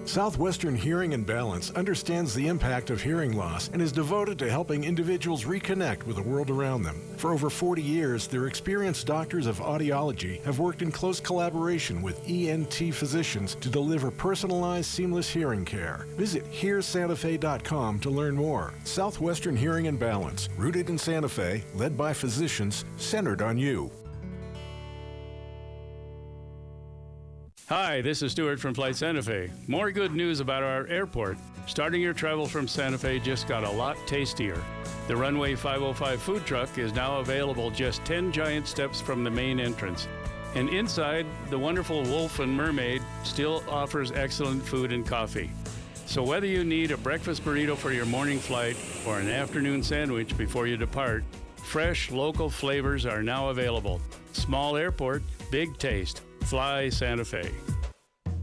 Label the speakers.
Speaker 1: Southwestern Hearing and Balance understands the impact of hearing loss and is devoted to helping individuals reconnect with the world around them. For over 40 years, their experienced doctors of audiology have worked in close collaboration with ENT physicians to deliver personalized, seamless hearing care. Visit HearSantaFe.com to learn more. Southwestern Hearing and Balance, rooted in Santa Fe, led by physicians, centered on you.
Speaker 2: Hi, this is Stuart from Flight Santa Fe. More good news about our airport. Starting your travel from Santa Fe just got a lot tastier. The Runway 505 food truck is now available just 10 giant steps from the main entrance. And inside, the wonderful Wolf and Mermaid still offers excellent food and coffee. So whether you need a breakfast burrito for your morning flight or an afternoon sandwich before you depart, fresh local flavors are now available. Small airport, big taste. Fly Santa Fe.